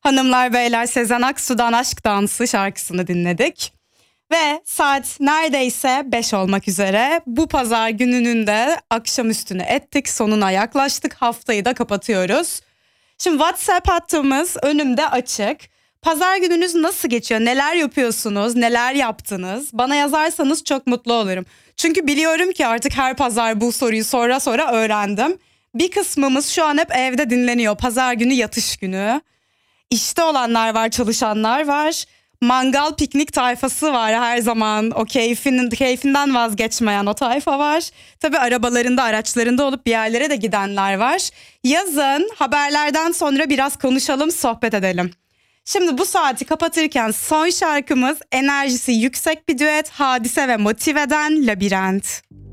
Hanımlar beyler, Sezen Aksu'dan Aşk Dansı şarkısını dinledik. Ve saat neredeyse 5 olmak üzere. Bu pazar gününün de akşamüstünü ettik. Sonuna yaklaştık. Haftayı da kapatıyoruz. Şimdi WhatsApp hattımız önümde açık. Pazar gününüz nasıl geçiyor? Neler yapıyorsunuz? Neler yaptınız? Bana yazarsanız çok mutlu olurum. Çünkü biliyorum ki artık her pazar bu soruyu sonra öğrendim. Bir kısmımız şu an hep evde dinleniyor. Pazar günü yatış günü. İşte olanlar var, çalışanlar var. Mangal piknik tayfası var her zaman. O keyfinden vazgeçmeyen o tayfa var. Tabii arabalarında, araçlarında olup bir yerlere de gidenler var. Yazın haberlerden sonra biraz konuşalım, sohbet edelim. Şimdi bu saati kapatırken son şarkımız enerjisi yüksek bir düet, Hadise ve Motive'den Labirent.